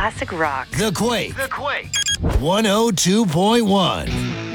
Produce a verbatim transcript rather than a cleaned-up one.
classic rock. The Quake. The Quake. one oh two point one.